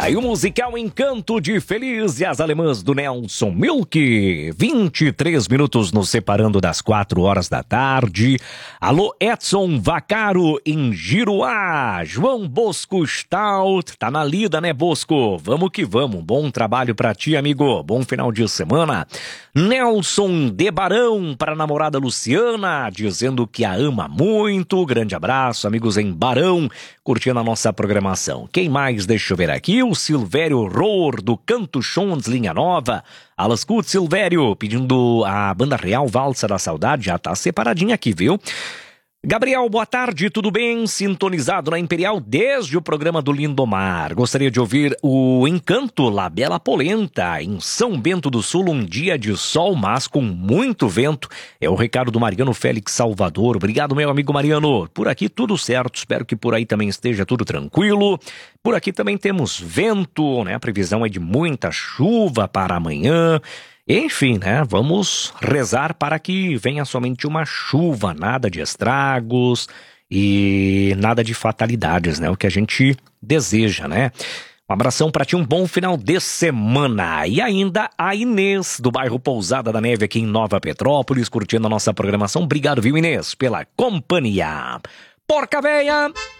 E o musical Encanto de Feliz e as Alemãs do Nelson Milk. 23 minutos nos separando das 4 horas da tarde. Alô, Edson Vacaro em Giruá. João Bosco Stout. Tá na lida, né, Bosco? Vamos que vamos. Bom trabalho pra ti, amigo. Bom final de semana. Nelson de Barão para a namorada Luciana, dizendo que a ama muito. Grande abraço, amigos em Barão, curtindo a nossa programação. Quem mais? Deixa eu ver aqui. O Silvério Rohr, do Canto Chons, Linha Nova. Alascut Silvério, pedindo a Banda Real Valsa da Saudade. Já tá separadinha aqui, viu? Gabriel, boa tarde, tudo bem? Sintonizado na Imperial desde o programa do Lindomar. Gostaria de ouvir o Encanto La Bela Polenta, em São Bento do Sul, um dia de sol, mas com muito vento. É o recado do Mariano Félix Salvador. Obrigado, meu amigo Mariano. Por aqui tudo certo, espero que por aí também esteja tudo tranquilo. Por aqui também temos vento, né? A previsão é de muita chuva para amanhã. Enfim, né, vamos rezar para que venha somente uma chuva, nada de estragos e nada de fatalidades, né, o que a gente deseja, né. Um abração para ti, um bom final de semana. E ainda a Inês, do bairro Pousada da Neve, aqui em Nova Petrópolis, curtindo a nossa programação. Obrigado, viu, Inês, pela companhia. Porca véia!